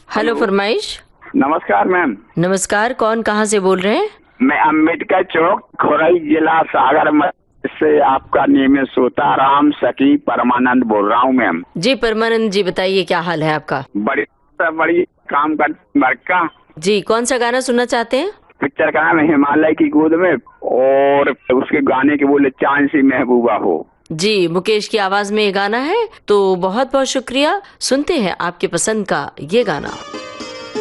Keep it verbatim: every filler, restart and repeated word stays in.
Hello फरमाइश। नमस्कार ma'am. नमस्कार, कौन कहाँ से बोल रहे हैं? मैं अम्बेडकर चौक, खोरई, जिला सागर से आपका नियमित श्रोता राम सखी परमानंद बोल रहा हूँ मैम। जी परमानंद जी, बताइए क्या हाल है आपका? बड़ी बड़ी काम कर वर्क का। जी, कौन सा गाना सुनना चाहते हैं? पिक्चर का नाम है हिमालय की गोद में, और उसके गाने के बोले चांद सी महबूबा हो। जी, मुकेश की आवाज में ये गाना है, तो बहुत बहुत शुक्रिया। सुनते हैं आपके पसंद का ये गाना।